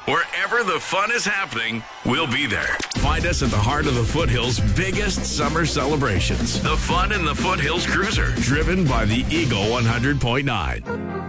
Wherever the fun is happening, we'll be there. Find us at the heart of the Foothills' biggest summer celebrations. The Fun in the Foothills Cruiser, driven by the Eagle 100.9.